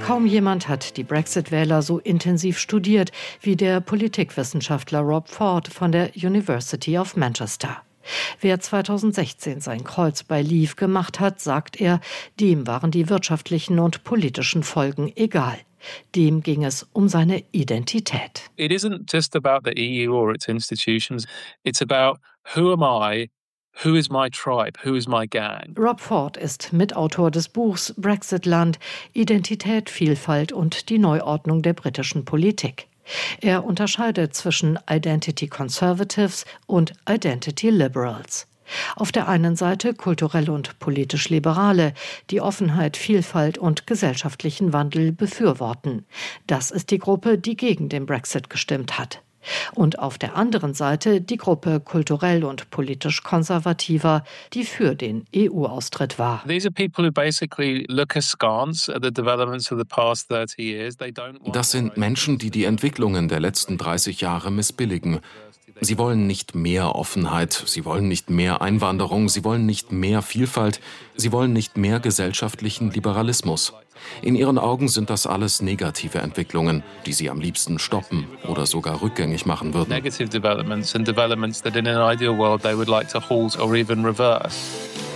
Kaum jemand hat die Brexit-Wähler so intensiv studiert wie der Politikwissenschaftler Rob Ford von der University of Manchester. Wer 2016 sein Kreuz bei Leave gemacht hat, sagt er, dem waren die wirtschaftlichen und politischen Folgen egal. Dem ging es um seine Identität. It isn't just about the EU or its institutions. It's about who am I? Who is my tribe? Who is my gang? Rob Ford ist Mitautor des Buchs Brexitland, Identität, Vielfalt und die Neuordnung der britischen Politik. Er unterscheidet zwischen Identity Conservatives und Identity Liberals. Auf der einen Seite kulturell und politisch Liberale, die Offenheit, Vielfalt und gesellschaftlichen Wandel befürworten. Das ist die Gruppe, die gegen den Brexit gestimmt hat. Und auf der anderen Seite die Gruppe kulturell und politisch Konservativer, die für den EU-Austritt war. Das sind Menschen, die die Entwicklungen der letzten 30 Jahre missbilligen. Sie wollen nicht mehr Offenheit, sie wollen nicht mehr Einwanderung, sie wollen nicht mehr Vielfalt, sie wollen nicht mehr gesellschaftlichen Liberalismus. In ihren Augen sind das alles negative Entwicklungen, die sie am liebsten stoppen oder sogar rückgängig machen würden. Negative developments and developments that in an ideal world they would like to halt or even reverse.